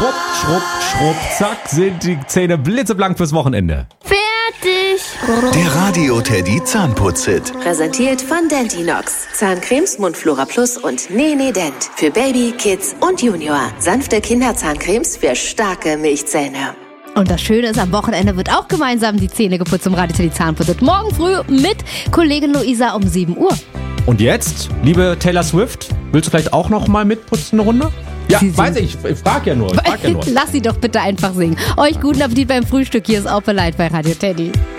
schrupp, schrupp, schrupp, zack, sind die Zähne blitzeblank fürs Wochenende. Fertig. Der Radio Teddy Zahnputz-Hit. Präsentiert von Dentinox. Zahncremes, Mundflora Plus und Nene Dent. Für Baby, Kids und Junior. Sanfte Kinderzahncremes für starke Milchzähne. Und das Schöne ist, am Wochenende wird auch gemeinsam die Zähne geputzt im Radio Teddy Zahnputz-Hit. Morgen früh mit Kollegin Luisa um 7 Uhr. Und jetzt, liebe Taylor Swift, willst du vielleicht auch noch mal mitputzen eine Runde? Ja, weiß ich frag ja nur. Lass sie doch bitte einfach singen. Euch guten Appetit beim Frühstück. Hier ist Opelite bei Radio Teddy.